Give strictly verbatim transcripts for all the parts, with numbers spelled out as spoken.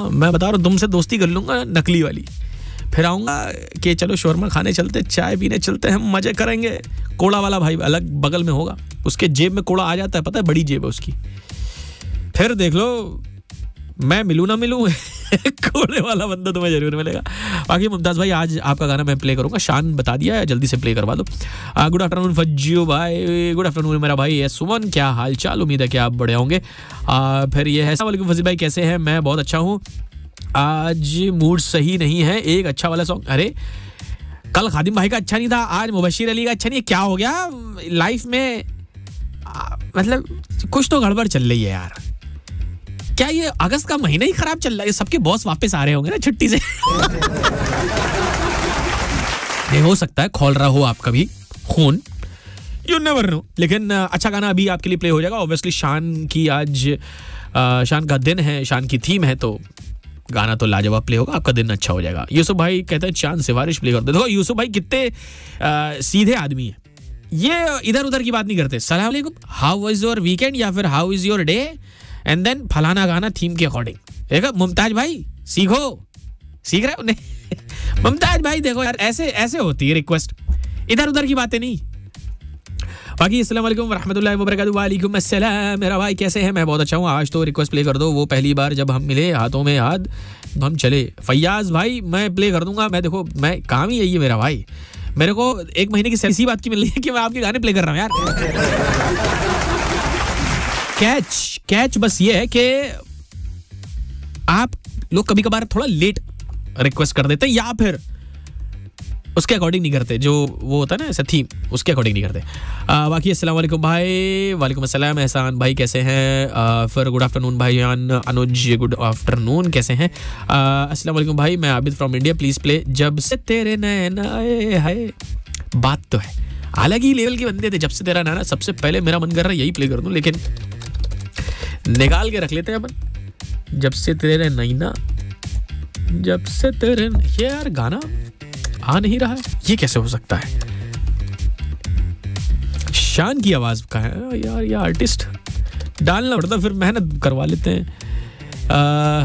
मैं बता रहा हूँ तुमसे दोस्ती कर लूँगा नकली वाली, फिर आऊँगा कि चलो शोरमा खाने चलते, चाय पीने चलते हैं, मज़े करेंगे। कोड़ा वाला भाई अलग बगल में होगा, उसके जेब में कोड़ा आ जाता है, पता है, बड़ी जेब है उसकी। फिर देख लो मैं मिलूँ ना मिलूँ कोड़े वाला बंदा तुम्हें जरूर मिलेगा। बाकी मुमताज़ भाई आज आपका गाना मैं प्ले करूँगा, शान बता दिया है, जल्दी से प्ले करवा दो। गुड आफ्टरनून फज्जू भाई, गुड आफ्टरनून मेरा भाई है सुमन, क्या हाल चाल, उम्मीद है कि आप बड़े होंगे। आ, फिर ये है अस्सलाम वालेकुम फजील भाई, कैसे हैं? मैं बहुत अच्छा हूँ, आज मूड सही नहीं है, एक अच्छा वाला सॉन्ग। अरे कल खादिम भाई का अच्छा नहीं था, आज मुबशिर अली का अच्छा नहीं है, क्या हो गया लाइफ में? आ, मतलब कुछ तो गड़बड़ चल रही है यार। क्या ये अगस्त का महीना ही खराब चल रहा है? सबके बॉस वापस आ रहे होंगे ना छुट्टी से। नहीं हो सकता है खोल रहा हो आपका भी खून, यू नेवर नो। लेकिन अच्छा गाना अभी आपके लिए प्ले हो जाएगा। ऑब्वियसली शान की आज आ, शान का दिन है, शान की थीम है, तो गाना तो लाजवाब प्ले होगा, आपका दिन अच्छा हो जाएगा। यूसुफ भाई कहते हैं चांद सिफारिश प्ले कर दो। देखो यूसुफ भाई कितने आ, सीधे आदमी है, ये इधर उधर की बात नहीं करते। सलाम अलैकुम, हाउ वाज योर वीकेंड या फिर how is your day and then फलाना गाना थीम के अकॉर्डिंग। देखो मुमताज भाई सीखो, सीख रहे हो नहीं? मुमताज भाई देखो यार, ऐसे ऐसे होती है रिक्वेस्ट, इधर उधर की बातें नहीं। बाकी अस्सलाम वालेकुम रहमतुल्लाहि व बरकातहू। वालेकुम अस्सलाम मेरा भाई, कैसे हैं? मैं बहुत अच्छा हूँ। आज तो रिक्वेस्ट प्ले कर दो, वो पहली बार जब हम मिले हाथों में हाथ हम चले। फैयाज भाई मैं प्ले कर दूंगा, मैं देखो मैं काम ही यही है मेरा भाई, मेरे को एक महीने की इसी बात की मिल रही है कि मैं आपके गाने प्ले कर रहा हूँ यार। कैच कैच बस ये है कि आप लोग कभी कभार थोड़ा लेट रिक्वेस्ट कर देते हैं या फिर उसके अकॉर्डिंग नहीं करते, जो वो होता है ना ऐसा थीम, उसके अकॉर्डिंग नहीं करते। आ, बाकी अस्सलाम वालेकुम भाई। वालेकुम अस्सलाम एहसान भाई, कैसे हैं? आ, फिर गुड आफ्टरनून भाईजान अनुज, गुड आफ्टरनून, कैसे हैं? अस्सलाम वालेकुम भाई, मैं Abid from India, please play जब से तेरे नैन आए हाय। बात तो है, अलग ही लेवल के बंदे थे जब से तेरा नैना, सबसे पहले मेरा मन कर रहा है यही प्ले कर दूं, लेकिन निकाल के रख लेते हैं अपन। जब से तेरे नैना, जब से तेरे, ये यार गाना आ नहीं रहा है, ये कैसे हो सकता है? शान की आवाज का है यार, ये आर्टिस्ट डालना पड़ता, फिर मेहनत करवा लेते हैं। आ,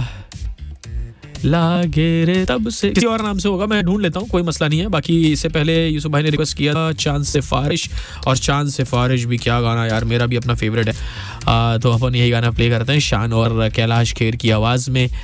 लागे रे तब से किसी और नाम से होगा, मैं ढूंढ लेता हूँ, कोई मसला नहीं है। बाकी इससे पहले यूसुफ भाई ने रिक्वेस्ट किया था चांद सिफारिश, और चांद सिफारिश भी क्या गाना यार, मेरा भी अपना फेवरेट है। आ, तो अपन यही गाना प्ले करते हैं शान और कैलाश खेर की आवाज में।